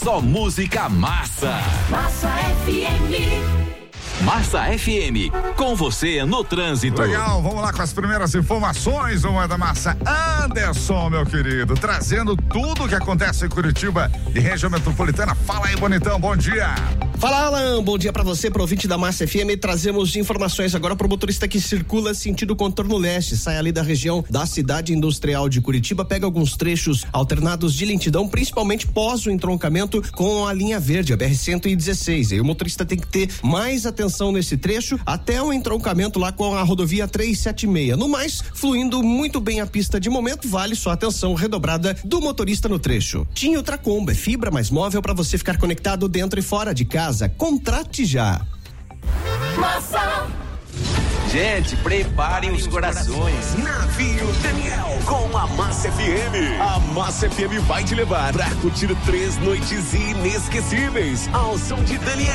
só música massa. Massa FM. Massa FM, com você no trânsito. Legal, vamos lá com as primeiras informações do da Massa. Anderson, meu querido, trazendo tudo o que acontece em Curitiba e região metropolitana. Fala aí, bonitão, bom dia. Fala, Alan, bom dia pra você, pro ouvinte da Massa FM. Trazemos informações agora pro motorista que circula sentido contorno leste, sai ali da região da cidade industrial de Curitiba, pega alguns trechos alternados de lentidão, principalmente pós o entroncamento com a linha verde, a BR-116. E o motorista tem que ter mais atenção nesse trecho até o entroncamento lá com a rodovia 376. No mais, fluindo muito bem a pista de momento, vale só atenção redobrada do motorista no trecho. Tinha Ultracombo, é fibra mais móvel para você ficar conectado dentro e fora de casa. Contrate já. Massa. Gente, preparem os corações. Navio Daniel com a Massa FM. A Massa FM vai te levar pra curtir 3 noites inesquecíveis ao som de Daniel.